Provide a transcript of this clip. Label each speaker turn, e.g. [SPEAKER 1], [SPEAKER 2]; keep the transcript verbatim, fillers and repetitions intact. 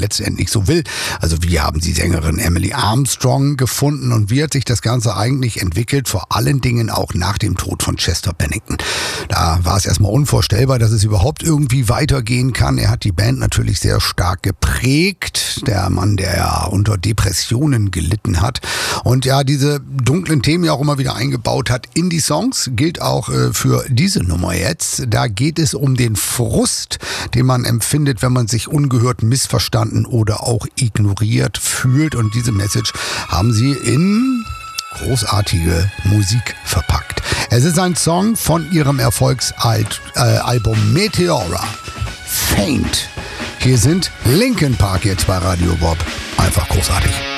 [SPEAKER 1] letztendlich so will. Also wie haben sie Sängerin Emily Armstrong gefunden und wie hat sich das Ganze eigentlich entwickelt, vor allen Dingen auch nach dem Tod von Chester Bennington. Da war es erstmal unvorstellbar, dass es überhaupt irgendwie weitergehen kann. Er hat die Band natürlich sehr stark geprägt. Der Mann, der ja unter Depressionen gelitten hat und ja diese dunklen Themen ja auch immer wieder eingebaut hat in die Songs, gilt auch äh, für diese Nummer jetzt. Da geht es um den Frust, den man empfindet, wenn man sich ungehört, missverstanden oder auch ignoriert fühlt. Und diese Message haben sie in großartige Musik verpackt. Es ist ein Song von ihrem Erfolgsalbum Meteora. Faint. Hier sind Linkin Park jetzt bei Radio Bob. Einfach großartig.